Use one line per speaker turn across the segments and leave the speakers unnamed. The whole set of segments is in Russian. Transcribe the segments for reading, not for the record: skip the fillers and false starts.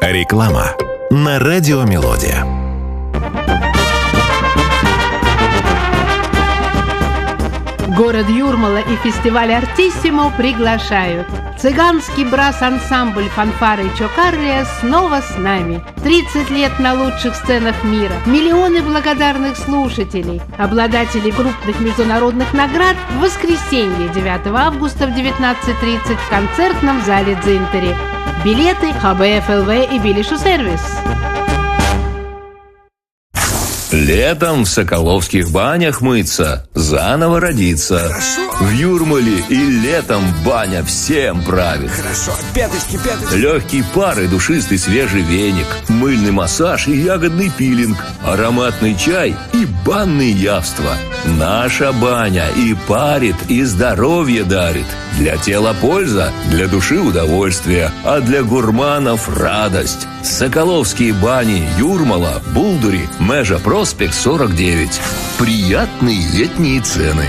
Реклама на радио «Мелодия».
Город Юрмала и фестиваль «Артиссимо» приглашают. Цыганский брас-ансамбль «Фанфары Чокарлия» снова с нами. 30 лет на лучших сценах мира. Миллионы благодарных слушателей. Обладатели крупных международных наград в воскресенье 9 августа в 19:30 в концертном зале «Дзинтери». Билеты ХБФ ЛВ и Билишу сервис.
Летом в Соколовских банях мыться, заново родиться.
Хорошо.
В Юрмале и летом баня всем правит.
Хорошо, пяточки.
Легкий пар и душистый свежий веник, мыльный массаж и ягодный пилинг, ароматный чай и банные явства. Наша баня и парит, и здоровье дарит. Для тела польза, для души удовольствие, а для гурманов радость. Соколовские бани, Юрмала, Булдури, Межа проспект 49. Приятные летние цены.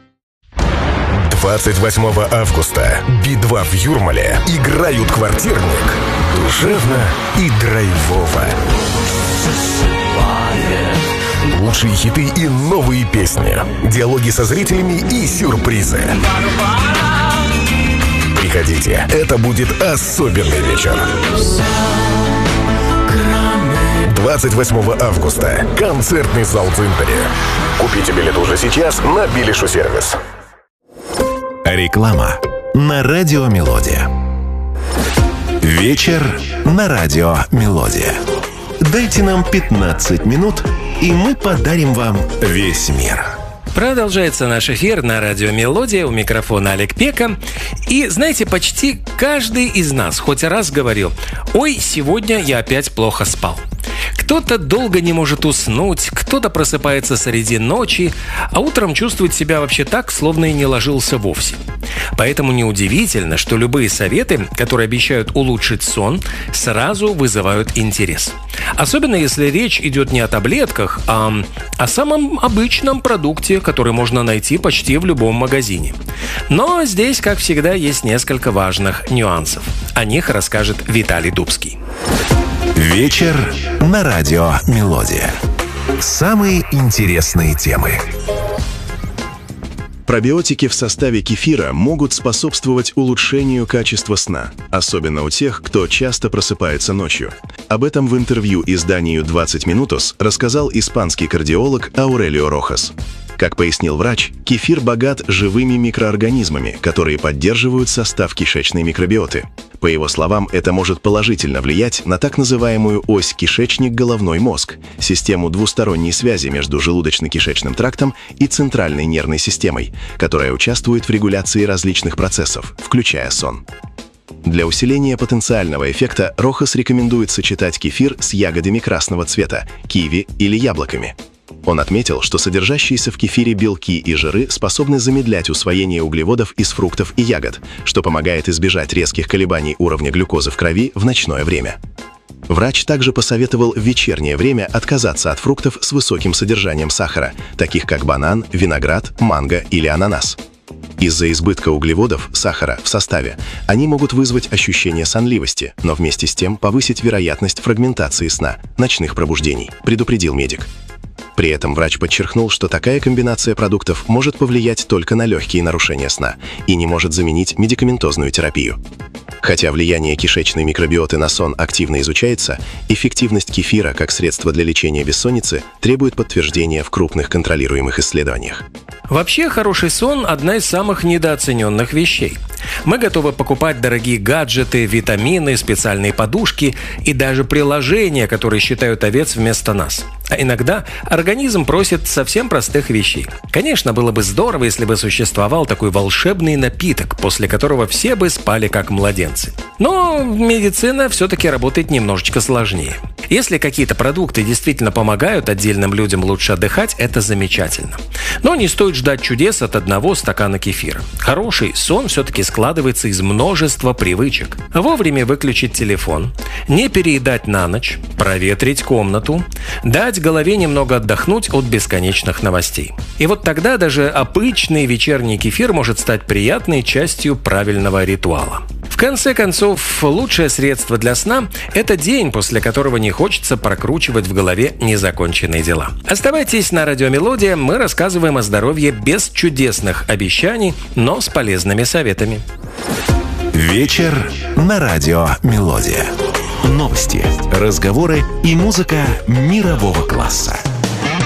28 августа Би-2 в Юрмале играют «Квартирник» душевно и драйвово. Лучшие хиты и новые песни, диалоги со зрителями и сюрпризы. Приходите, это будет особенный вечер. 28 августа. Концертный зал «Дзинтери». Купите билет уже сейчас на Билишу сервис.
Реклама на радио «Мелодия». Вечер на радио «Мелодия». Дайте нам 15 минут, и мы подарим вам весь мир.
Продолжается наш эфир на радио «Мелодия». У микрофона Олег Пека. И, знаете, почти каждый из нас хоть раз говорил: «Ой, сегодня я опять плохо спал». Кто-то долго не может уснуть, кто-то просыпается среди ночи, а утром чувствует себя вообще так, словно и не ложился вовсе. Поэтому неудивительно, что любые советы, которые обещают улучшить сон, сразу вызывают интерес. Особенно если речь идет не о таблетках, а о самом обычном продукте, который можно найти почти в любом магазине. Но здесь, как всегда, есть несколько важных нюансов. О них расскажет Виталий Дубский.
Вечер на радио «Мелодия». Самые интересные темы.
Пробиотики в составе кефира могут способствовать улучшению качества сна, особенно у тех, кто часто просыпается ночью. Об этом в интервью изданию «20 Minutos» рассказал испанский кардиолог Аурелио Рохас. Как пояснил врач, кефир богат живыми микроорганизмами, которые поддерживают состав кишечной микробиоты. По его словам, это может положительно влиять на так называемую ось кишечник-головной мозг, систему двусторонней связи между желудочно-кишечным трактом и центральной нервной системой, которая участвует в регуляции различных процессов, включая сон. Для усиления потенциального эффекта Рохас рекомендует сочетать кефир с ягодами красного цвета, киви или яблоками. Он отметил, что содержащиеся в кефире белки и жиры способны замедлять усвоение углеводов из фруктов и ягод, что помогает избежать резких колебаний уровня глюкозы в крови в ночное время. Врач также посоветовал в вечернее время отказаться от фруктов с высоким содержанием сахара, таких как банан, виноград, манго или ананас. Из-за избытка углеводов, сахара в составе, они могут вызвать ощущение сонливости, но вместе с тем повысить вероятность фрагментации сна, ночных пробуждений, предупредил медик. При этом врач подчеркнул, что такая комбинация продуктов может повлиять только на легкие нарушения сна и не может заменить медикаментозную терапию. Хотя влияние кишечной микробиоты на сон активно изучается, эффективность кефира как средство для лечения бессонницы требует подтверждения в крупных контролируемых исследованиях.
Вообще, хороший сон – одна из самых недооцененных вещей. Мы готовы покупать дорогие гаджеты, витамины, специальные подушки и даже приложения, которые считают овец вместо нас. А иногда организм просит совсем простых вещей. Конечно, было бы здорово, если бы существовал такой волшебный напиток, после которого все бы спали как младенцы. Но медицина все-таки работает немножечко сложнее. Если какие-то продукты действительно помогают отдельным людям лучше отдыхать, это замечательно. Но не стоит ждать чудес от одного стакана кефира. Хороший сон все-таки складывается из множества привычек. Вовремя выключить телефон, не переедать на ночь, проветрить комнату, дать голове немного отдохнуть от бесконечных новостей. И вот тогда даже обычный вечерний кефир может стать приятной частью правильного ритуала. В конце концов, лучшее средство для сна – это день, после которого не хочется прокручивать в голове незаконченные дела. Оставайтесь на Радио Мелодия, мы рассказываем о здоровье без чудесных обещаний, но с полезными советами.
Вечер на Радио Мелодия. Новости, разговоры и музыка мирового класса.